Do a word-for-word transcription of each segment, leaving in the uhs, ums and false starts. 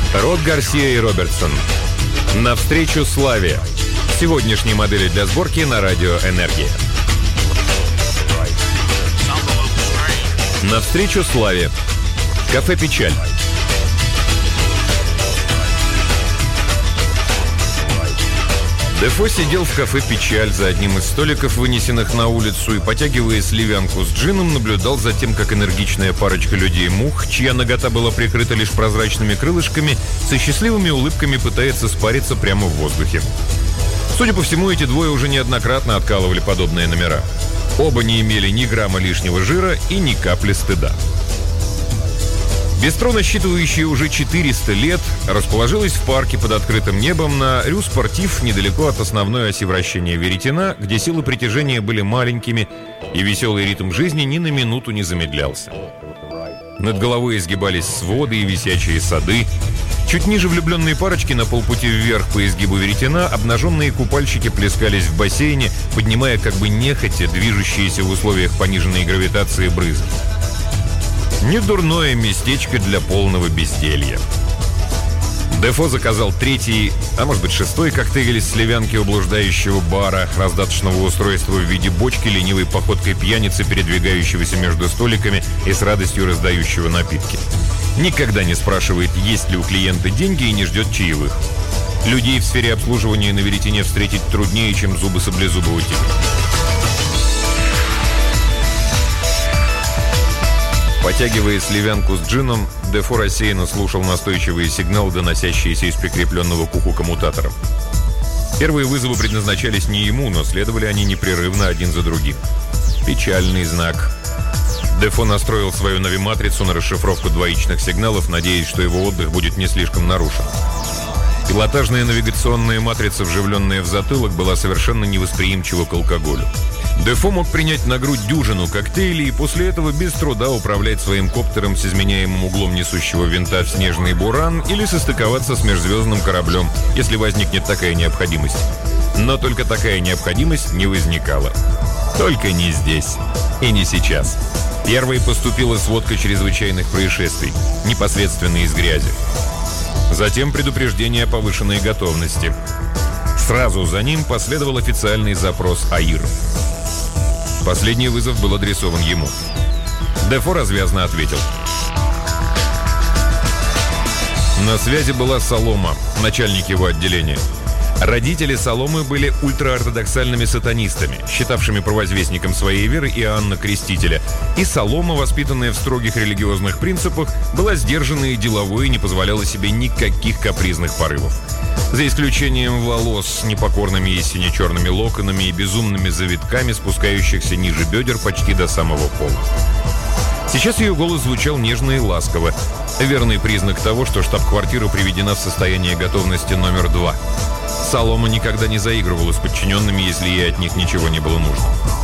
Род Гарсия и Робертсон. Навстречу славе. Сегодняшние модели для сборки на радио «Энергия». Навстречу славе. Кафе «Печаль». Дефо сидел в кафе «Печаль» за одним из столиков, вынесенных на улицу, и, потягивая сливянку с джином, наблюдал за тем, как энергичная парочка людей-мух, чья нагота была прикрыта лишь прозрачными крылышками, со счастливыми улыбками пытается спариться прямо в воздухе. Судя по всему, эти двое уже неоднократно откалывали подобные номера. Оба не имели ни грамма лишнего жира и ни капли стыда. Бистро, насчитывающее уже четыреста лет, расположилось в парке под открытым небом на Рю Спортив, недалеко от основной оси вращения Веретена, где силы притяжения были маленькими, и веселый ритм жизни ни на минуту не замедлялся. Над головой изгибались своды и висячие сады. Чуть ниже влюбленные парочки на полпути вверх по изгибу Веретена обнаженные купальщики плескались в бассейне, поднимая как бы нехотя движущиеся в условиях пониженной гравитации брызги. Недурное местечко для полного безделья. Дефо заказал третий, а может быть шестой коктейль из сливянки у блуждающего бара, раздаточного устройства в виде бочки, ленивой походкой пьяницы, передвигающегося между столиками и с радостью раздающего напитки. Никогда не спрашивает, есть ли у клиента деньги, и не ждет чаевых. Людей в сфере обслуживания на Веретене встретить труднее, чем зубы саблезубого тигра. Потягивая сливянку с джином, Дефо рассеянно слушал настойчивые сигналы, доносящиеся из прикрепленного к уху коммутатора. Первые вызовы предназначались не ему, но следовали они непрерывно один за другим. Печальный знак. Дефо настроил свою навиматрицу на расшифровку двоичных сигналов, надеясь, что его отдых будет не слишком нарушен. Пилотажная навигационная матрица, вживленная в затылок, была совершенно невосприимчива к алкоголю. Дефо мог принять на грудь дюжину коктейлей и после этого без труда управлять своим коптером с изменяемым углом несущего винта в снежный буран или состыковаться с межзвездным кораблем, если возникнет такая необходимость. Но только такая необходимость не возникала. Только не здесь и не сейчас. Первой поступила сводка чрезвычайных происшествий, непосредственно из грязи. Затем предупреждение о повышенной готовности. Сразу за ним последовал официальный запрос АИР. Последний вызов был адресован ему. Дефо развязно ответил. На связи была Солома, начальник его отделения. Родители Соломы были ультраортодоксальными сатанистами, считавшими провозвестником своей веры Иоанна Крестителя. И Солома, воспитанная в строгих религиозных принципах, была сдержанной и деловой и не позволяла себе никаких капризных порывов. За исключением волос с непокорными и сине-черными локонами и безумными завитками, спускающихся ниже бедер почти до самого пола. Сейчас ее голос звучал нежно и ласково. Верный признак того, что штаб-квартира приведена в состояние готовности номер два. Солома никогда не заигрывала с подчиненными, если ей от них ничего не было нужно.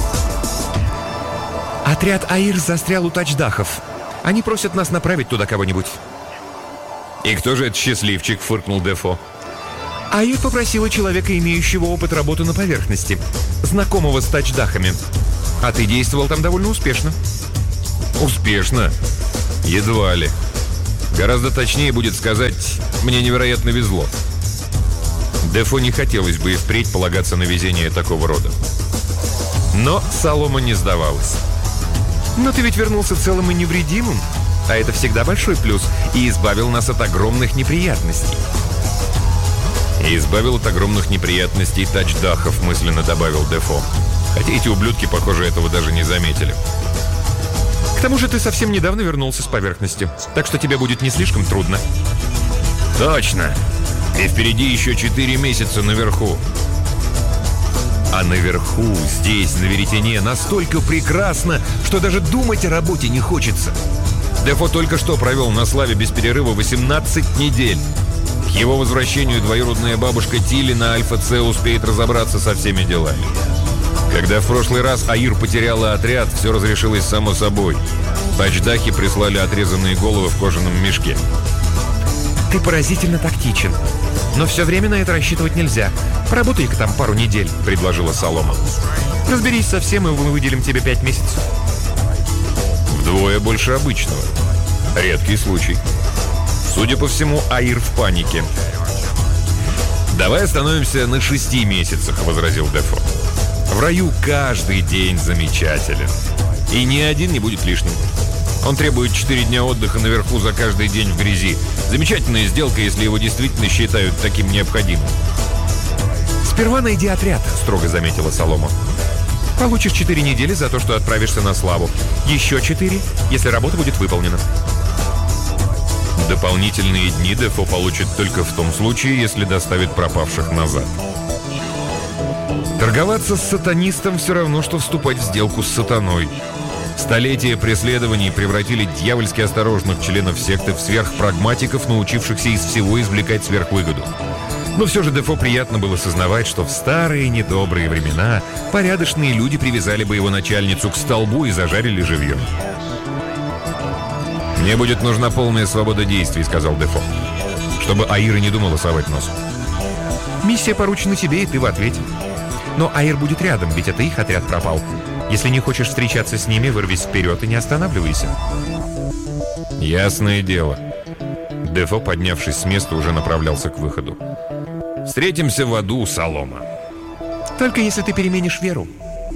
Отряд АИР застрял у Тачдахов. Они просят нас направить туда кого-нибудь. «И кто же этот счастливчик?» — фыркнул Дефо. АИР попросила человека, имеющего опыт работы на поверхности, знакомого с Тачдахами. А ты действовал там довольно успешно. Успешно? Едва ли. Гораздо точнее будет сказать, мне невероятно везло. Дефо не хотелось бы и впредь полагаться на везение такого рода. Но Солома не сдавалась. Но ты ведь вернулся целым и невредимым, а это всегда большой плюс, и избавил нас от огромных неприятностей. И избавил от огромных неприятностей Тачдахов, мысленно добавил Дефо. Хотя эти ублюдки, похоже, этого даже не заметили. К тому же ты совсем недавно вернулся с поверхности, так что тебе будет не слишком трудно. Точно. И впереди еще четыре месяца наверху. А наверху, здесь, на Веретене, настолько прекрасно, что даже думать о работе не хочется. Дефо только что провел на славе без перерыва восемнадцать недель. К его возвращению двоюродная бабушка Тилли на Альфа-С успеет разобраться со всеми делами. Когда в прошлый раз АИР потеряла отряд, все разрешилось само собой. Тачдахи прислали отрезанные головы в кожаном мешке. Ты поразительно тактичен. Но все время на это рассчитывать нельзя. Поработай-ка там пару недель, предложила Солома. Разберись со всем, и мы выделим тебе пять месяцев. Вдвое больше обычного. Редкий случай. Судя по всему, Аир в панике. «Давай остановимся на шести месяцах», — возразил Дефо. «В раю каждый день замечателен. И ни один не будет лишним. Он требует четыре дня отдыха наверху за каждый день в грязи. Замечательная сделка, если его действительно считают таким необходимым». «Сперва найди отряд», — строго заметила Солома. «Получишь четыре недели за то, что отправишься на славу. Еще четыре, если работа будет выполнена». Дополнительные дни Дефо получит только в том случае, если доставит пропавших назад. Торговаться с сатанистом все равно, что вступать в сделку с сатаной. Столетия преследований превратили дьявольски осторожных членов секты в сверхпрагматиков, научившихся из всего извлекать сверхвыгоду. Но все же Дефо приятно было сознавать, что в старые недобрые времена порядочные люди привязали бы его начальницу к столбу и зажарили живьем. «Мне будет нужна полная свобода действий», — сказал Дефо, «чтобы Аира не думала совать нос». «Миссия поручена тебе, и ты в ответе. Но Аир будет рядом, ведь это их отряд пропал. Если не хочешь встречаться с ними, вырвись вперед и не останавливайся». «Ясное дело». Дефо, поднявшись с места, уже направлялся к выходу. «Встретимся в аду, Солома». «Только если ты переменишь веру».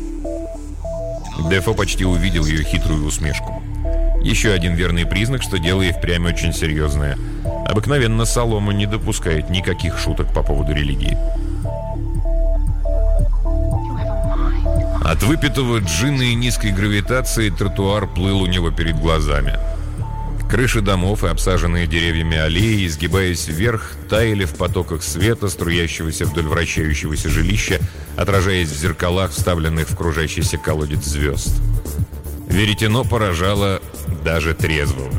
Дефо почти увидел ее хитрую усмешку. Еще один верный признак, что дело и впрямь очень серьезное. Обыкновенно Солома не допускает никаких шуток по поводу религии. От выпитого джина и низкой гравитации тротуар плыл у него перед глазами. Крыши домов и обсаженные деревьями аллеи, изгибаясь вверх, таяли в потоках света, струящегося вдоль вращающегося жилища, отражаясь в зеркалах, вставленных в кружащийся колодец звезд. Веретено поражало даже трезвого.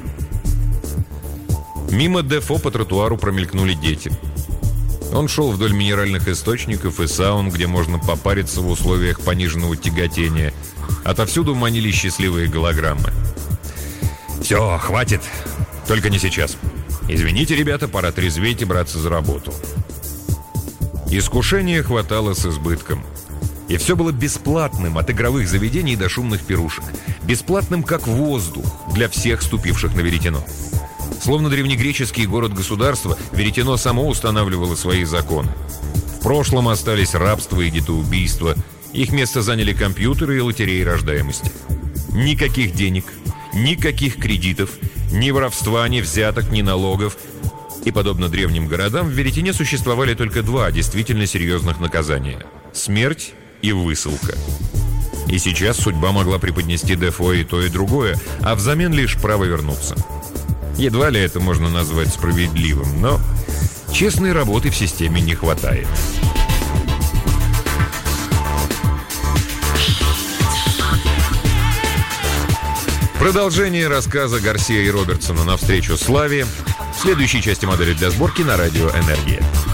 Мимо Дефо по тротуару промелькнули дети. Он шел вдоль минеральных источников и саун, где можно попариться в условиях пониженного тяготения. Отовсюду манили счастливые голограммы. «Все, хватит. Только не сейчас. Извините, ребята, пора трезветь и браться за работу». Искушения хватало с избытком. И все было бесплатным, от игровых заведений до шумных пирушек. Бесплатным, как воздух, для всех ступивших на веретено. Словно древнегреческий город-государство, веретено само устанавливало свои законы. В прошлом остались рабство и детоубийство. Их место заняли компьютеры и лотереи рождаемости. Никаких денег, никаких кредитов, ни воровства, ни взяток, ни налогов. И, подобно древним городам, в веретене существовали только два действительно серьезных наказания – смерть и высылка. И сейчас судьба могла преподнести Дефо и то, и другое, а взамен лишь право вернуться. Едва ли это можно назвать справедливым, но честной работы в системе не хватает. Продолжение рассказа Гарсия и Робертсона «Навстречу славе» в следующей части «Модели для сборки» на радио «Энергия».